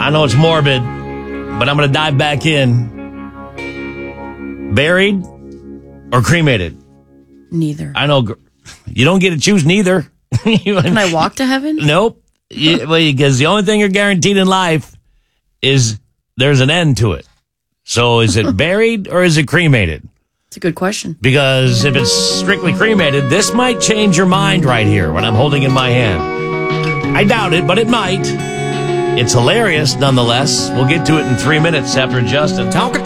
I know it's morbid, but I'm going to dive back in. Buried or cremated? Neither. I know you don't get to choose neither. Can I walk to heaven? Nope. Because the only thing you're guaranteed in life is there's an end to it. So is it buried or is it cremated? It's a good question. Because if it's strictly cremated, this might change your mind right here when I'm holding in my hand. I doubt it, but it might. It's hilarious nonetheless. We'll get to it in 3 minutes after Justin. Talking